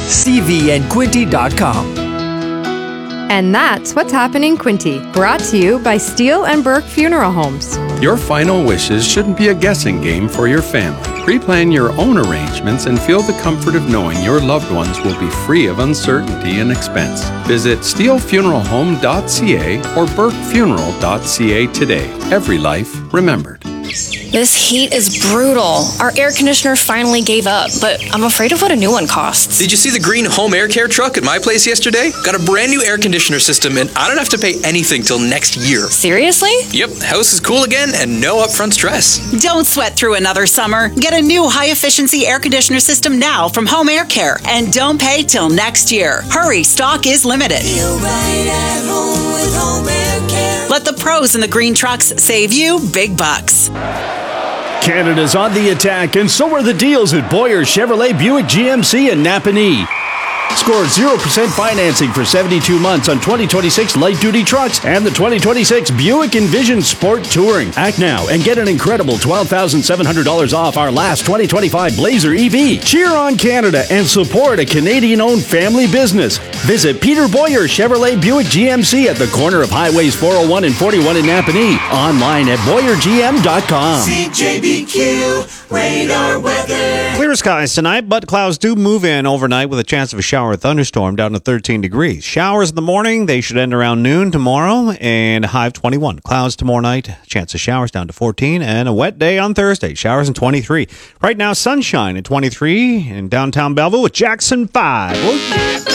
cvandquinty.com. And that's what's happening, Quinty. Brought to you by Steele and Burke Funeral Homes. Your final wishes shouldn't be a guessing game for your family. Pre-plan your own arrangements and feel the comfort of knowing your loved ones will be free of uncertainty and expense. Visit steelefuneralhome.ca or burkefuneral.ca today. Every life remembered. This heat is brutal. Our air conditioner finally gave up, but I'm afraid of what a new one costs. Did you see the green home air care truck at my place yesterday? Got a brand new air conditioner system, and I don't have to pay anything till next year. Seriously? Yep, house is cool again and no upfront stress. Don't sweat through another summer. Get a new high-efficiency air conditioner system now from Home Air Care, and don't pay till next year. Hurry, stock is limited. Feel right at home with Home Air Care. Let the pros in the green trucks save you big bucks. Canada's on the attack, and so are the deals at Boyer Chevrolet Buick GMC in Napanee. Score 0% financing for 72 months on 2026 light-duty trucks and the 2026 Buick Envision Sport Touring. Act now and get an incredible $12,700 off our last 2025 Blazer EV. Cheer on Canada and support a Canadian-owned family business. Visit Peter Boyer Chevrolet Buick GMC at the corner of Highways 401 and 41 in Napanee. Online at BoyerGM.com. CJBQ radar weather. Clear skies tonight, but clouds do move in overnight with a chance of a shower or thunderstorm down to 13 degrees. Showers in the morning, they should end around noon tomorrow, and a high of 21. Clouds tomorrow night, chance of showers down to 14, and a wet day on Thursday. Showers in 23. Right now, sunshine at 23 in downtown Belleville with Jackson 5.